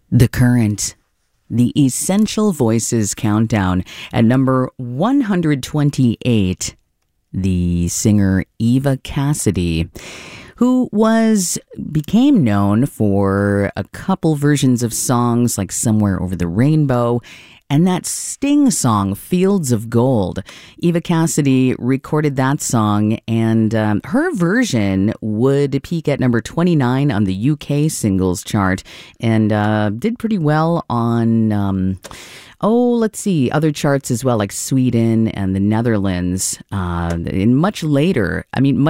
The Current, the Essential Voices Countdown. At number 128, the singer Eva Cassidy, who became known for a couple versions of songs like Somewhere Over the Rainbow and that Sting song, Fields of Gold. Eva Cassidy recorded that song, and her version would peak at number 29 on the UK singles chart and did pretty well on... other charts as well, like Sweden and the Netherlands. Much later,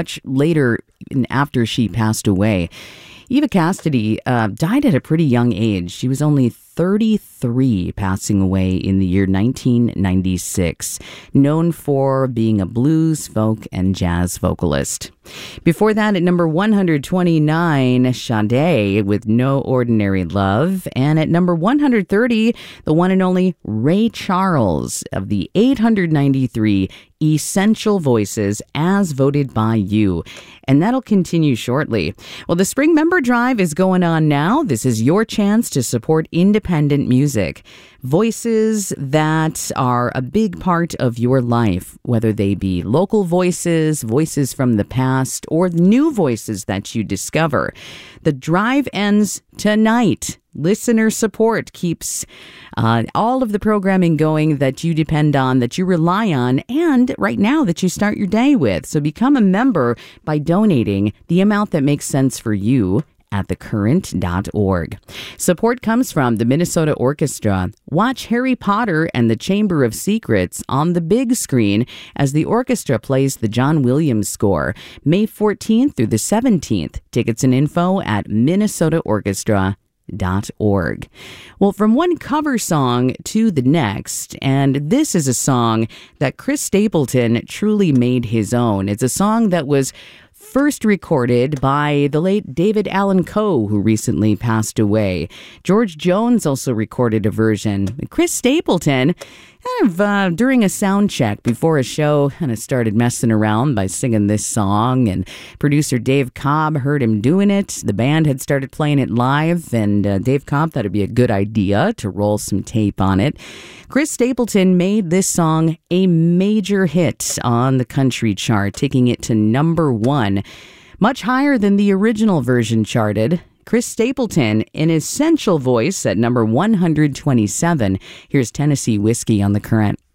after she passed away. Eva Cassidy died at a pretty young age. She was only 33, passing away in the year 1996, known for being a blues, folk, and jazz vocalist. Before that, at number 129, Sade with No Ordinary Love. And at number 130, the one and only Ray Charles of the 893 Essential Voices as voted by you. And that'll continue shortly. Well, the Spring Member Drive is going on now. This is your chance to support independent music. Voices that are a big part of your life, whether they be local voices, voices from the past, or new voices that you discover. The drive ends tonight. Listener support keeps all of the programming going that you depend on, that you rely on, and right now that you start your day with. So become a member by donating the amount that makes sense for you at thecurrent.org. Support comes from the Minnesota Orchestra. Watch Harry Potter and the Chamber of Secrets on the big screen as the orchestra plays the John Williams score, May 14th through the 17th. Tickets and info at minnesotaorchestra.org. Well, from one cover song to the next, and this is a song that Chris Stapleton truly made his own. It's a song that was first recorded by the late David Allan Coe, who recently passed away. George Jones also recorded a version. Chris Stapleton, during a sound check before a show, kind of started messing around by singing this song, and producer Dave Cobb heard him doing it. The band had started playing it live, and Dave Cobb thought it'd be a good idea to roll some tape on it. Chris Stapleton made this song a major hit on the country chart, taking it to number 1, much higher than the original version charted. Chris Stapleton, an essential voice at number 127. Here's Tennessee Whiskey on The Current.